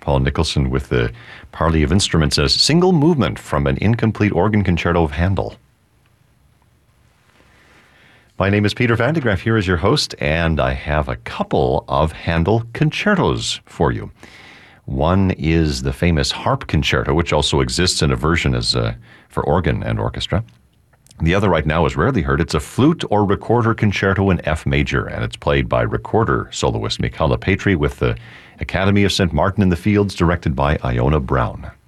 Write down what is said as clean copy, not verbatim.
Paul Nicholson with the Parley of Instruments, a single movement from an incomplete organ concerto of Handel. My name is Peter Van de Graaff, here as your host, and I have a couple of Handel concertos for you. One is the famous Harp Concerto, which also exists in a version as for organ and orchestra. The other right now is rarely heard. It's a flute or recorder concerto in F major, and it's played by recorder soloist Michala Petri with the Academy of St. Martin in the Fields, directed by Iona Brown.